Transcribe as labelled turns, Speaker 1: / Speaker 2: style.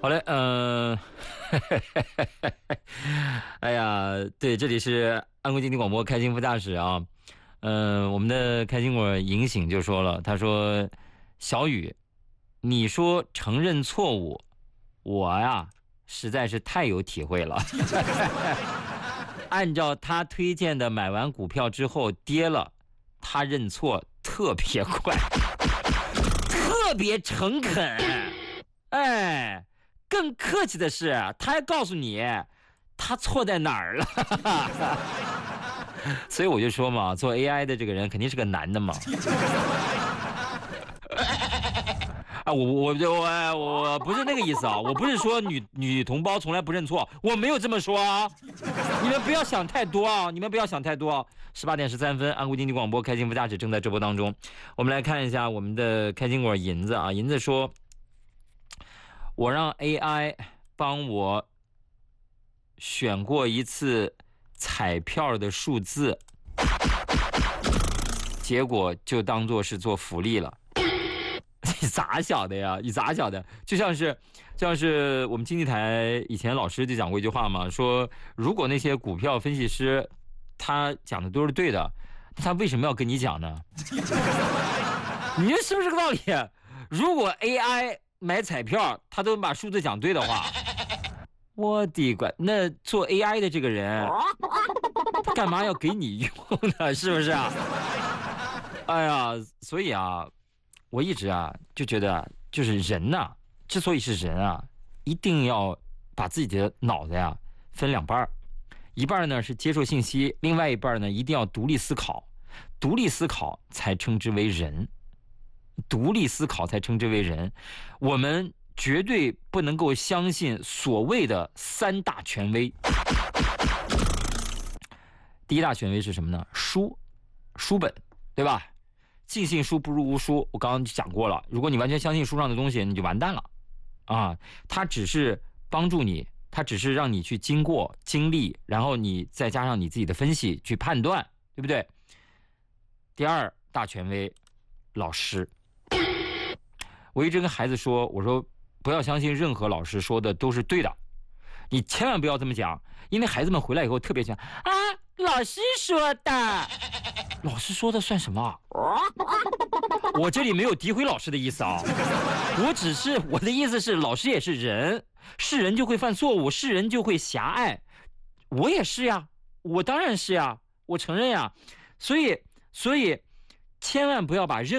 Speaker 1: 好嘞，哎呀，对，这里是安徽经济广播开心副驾驶啊，我们的开心果银醒就说了，他说小雨，你说承认错误，我呀实在是太有体会了。按照他推荐的买完股票之后跌了，他认错特别快，特别诚恳，哎。更客气的是，他还告诉你他错在哪儿了。所以我就说嘛，做 AI 的这个人肯定是个男的嘛。啊，我不是那个意思啊，我不是说女同胞从来不认错，我没有这么说啊。你们不要想太多啊，你们不要想太多。18:13，安徽经济广播开心副驾驶正在直播当中。我们来看一下我们的开心果银子啊，银子说。我让 AI 帮我选过一次彩票的数字，结果就当作是做福利了。你咋晓的呀？你咋晓的？就像是我们经济台以前老师就讲过一句话嘛，说如果那些股票分析师他讲的都是对的，他为什么要跟你讲呢？你说是不是个道理？如果 AI买彩票他都把数字讲对的话，我的乖，那做 AI 的这个人干嘛要给你用呢？是不是啊？哎呀，所以啊，我一直啊就觉得，就是人呐，之所以是人啊，一定要把自己的脑子呀分两半，一半呢是接受信息，另外一半呢一定要独立思考，独立思考才称之为人。独立思考才称之为人，我们绝对不能够相信所谓的三大权威。第一大权威是什么呢？书本，对吧？尽信书不如无书，我刚刚讲过了。如果你完全相信书上的东西，你就完蛋了啊！它只是帮助你，它只是让你去经过经历，然后你再加上你自己的分析去判断，对不对？第二大权威，老师。我一直跟孩子说，我说不要相信任何老师说的都是对的，你千万不要这么讲，因为孩子们回来以后特别讲啊，老师说的，老师说的算什么？我这里没有诋毁老师的意思啊，我的意思是，老师也是人，是人就会犯错误，是人就会狭隘，我也是呀，我当然是呀，我承认呀，所以千万不要把